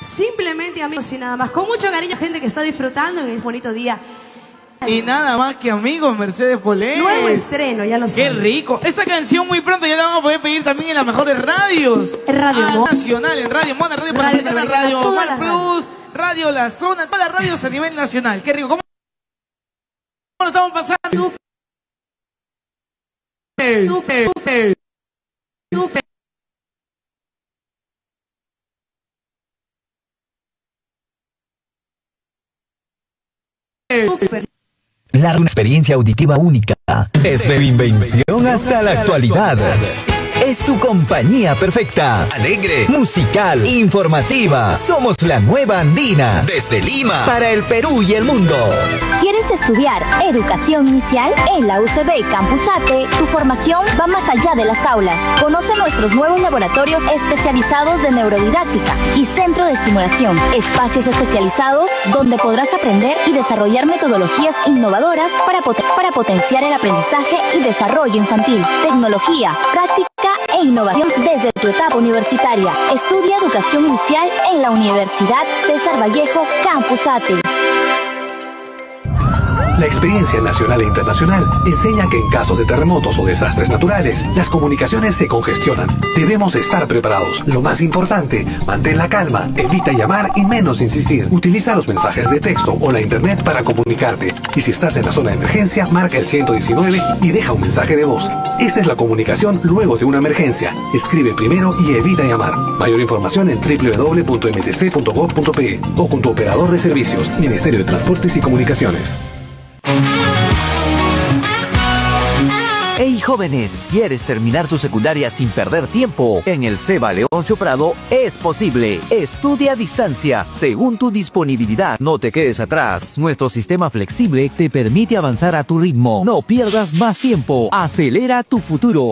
Simplemente, amigos, y nada más. Con mucho cariño, gente que está disfrutando en ese bonito día. Y nada más que amigos, Mercedes Polés. Nuevo estreno, ya lo sé. Qué rico. Esta canción muy pronto ya la vamos a poder pedir también en las mejores radios. En Radio Nacional, en Radio Mona, Radio Panamericana, Radio Mar Plus, Radio La Zona, todas las radios a nivel nacional. Qué rico. ¿Cómo lo estamos pasando? Súper. Una experiencia auditiva única, desde la invención hasta la actualidad. Es tu compañía perfecta, alegre, musical, informativa. Somos la nueva Andina, desde Lima, para el Perú y el mundo. ¿Quieres estudiar educación inicial? En la UCB Campus ATE, tu formación va más allá de las aulas. Conoce nuestros nuevos laboratorios especializados de neurodidáctica y centro de estimulación. Espacios especializados donde podrás aprender y desarrollar metodologías innovadoras para potenciar el aprendizaje y desarrollo infantil. Tecnología, práctica e innovación desde tu etapa universitaria. Estudia educación inicial en la Universidad César Vallejo Campus ATE. La experiencia nacional e internacional enseña que en casos de terremotos o desastres naturales, las comunicaciones se congestionan. Debemos estar preparados. Lo más importante, mantén la calma, evita llamar y menos insistir. Utiliza los mensajes de texto o la internet para comunicarte. Y si estás en la zona de emergencia, marca el 119 y deja un mensaje de voz. Esta es la comunicación luego de una emergencia. Escribe primero y evita llamar. Mayor información en www.mtc.gov.pe o con tu operador de servicios, Ministerio de Transportes y Comunicaciones. Hey jóvenes, ¿quieres terminar tu secundaria sin perder tiempo? En el CEBA Leoncio Prado es posible. Estudia a distancia, según tu disponibilidad. No te quedes atrás. Nuestro sistema flexible te permite avanzar a tu ritmo. No pierdas más tiempo. Acelera tu futuro.